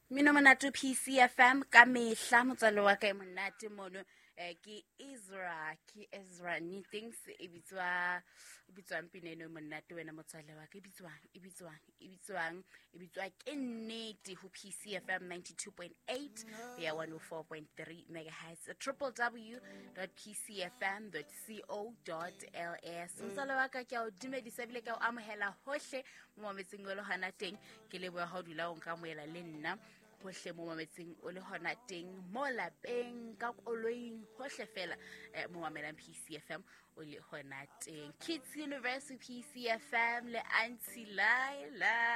Mino monate PCFM ka mehla motswalle wa ka monate mono ke Ezra ni things e bitswang pineno monate wena motswalle wa ka e bitswang ke nnete ho PCFM 92.8 ya 104.3 megahertz www.pcfm.co.ls motswalle wa ka ke o dumedisa bile ka o amohela hohle mo metseng o le hana teng ke leboha ha o dula o nka moela le nna hohle mo mametseng o le hona teng mo lapeng ka koloing hohle fela mo mamelang PCFM o le hona teng Kids University PCFM le Anti-Lai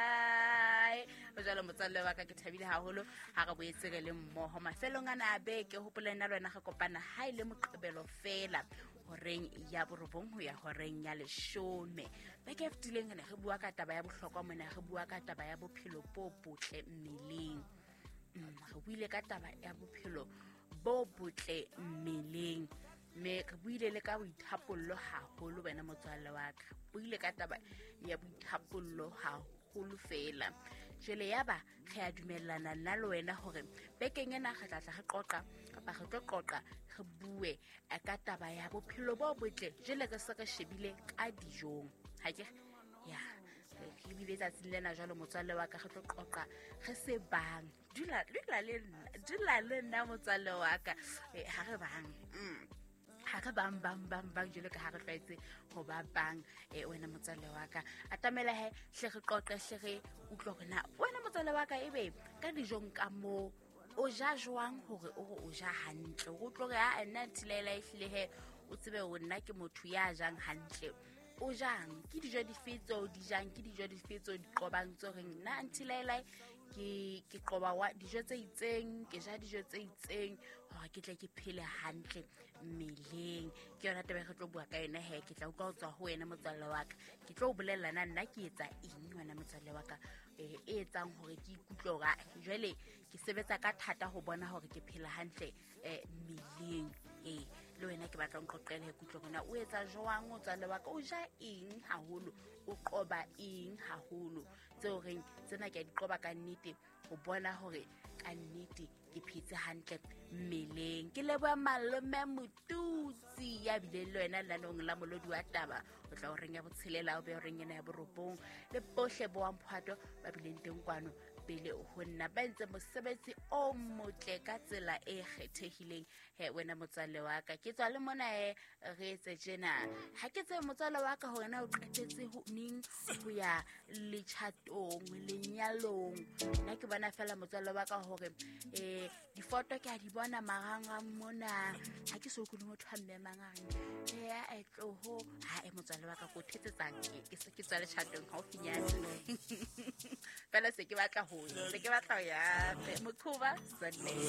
o jalo motsalle wa ka ke thabile haholo ha re boetse re le mmoho mafelong ana a beke hopolena le wena ga kopana ha ile moqebelo fela horeng ya borobong ho ya horeng ya leshome beke fetileng ne re bua ka taba ya bohlokwa mona re bua ka taba ya bophelo bo botle mmeleng re buile ka taba ya bophelo bo botle mmeleng me re buile le ka boithapollo haholo wena motswalle wa ka buile ka taba ya boithapollo haholo fela jele yaba re a dumellana nna le wena hore bekeng ena re tla re qoqa kapa re tlo qoqa re bue ka taba ya bophelo bo botle jele ka se ka shebile ka dijong ha ke ya ke bile tsatsing lena jalo motswalle wa ka re tlo qoqa re se bang dula le nna motswalle wa ka ha re bang ha re bang jelo ka ha re tlwaetse ho ba bang wena motswalle wa ka atamela he hle re qoqe hle re utlwe rena wena motswalle wa ka ebe ka dijong ka mo o ja jwang hore o ja hantle o tlo re ha nna Thilela ehlile he o tsebe ho nna ke motho ya jang hantle o jang ke dijo di fetso di jang ke dijo di fetso di qobang tsoreng nna Antilaela ke qoba wa dijo tse itseng ke ja dijo tse itseng hore ke tle ke phele hantle mmeleng ke yona taba re tlo bua ka yena he ke tla utlwa ho tswa ho wena motswalle wa ka ke tlo bolellana nna ke etsa eng wena motswalle wa ka e etsang hore ke ikutlwe ga jwale ke sebetsa ka thata ho bona hore ke phela hantle mmeleng le wena ke batla nqoqele he kutlwe rona o etsa jwang motswalle wa ka o ja eng haholo o qoba eng haholo tseo reng tsena ke di qoba ka nnete ho bona hore ka nnete ke phetse hantle mmeleng ke leboha malome Motutsi ya bile le wena lanong la molodi wa taba o tla o reng ya botshelela o be o reng ena ya borobong le bohle bo wa Mphato ba bileng teng kwano pele ho nna ba ntse mosebetsi o motle ka tsela e kgethehileng he wena motswalle wa ka ke tswa le mona re etse tjena ha ke tsebe motswalle wa ka hore na o qetetse ho ning ho ya le chatong lenyalong nna ke bona fela motswalle wa ka hore difoto ke a di bona marang mona ha ke so kuno motho a mmemang a tloho ha motswalle wa ka go thetsetsang ke se ke tswa le chatong ha o finyane fela se ke batla ho ya Mokhuba Sunday